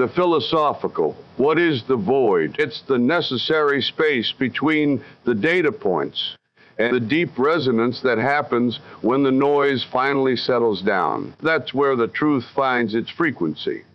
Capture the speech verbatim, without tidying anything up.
the philosophical. What is the void? It's the necessary space between the data points and the deep resonance that happens when the noise finally settles down. That's where the truth finds its frequency.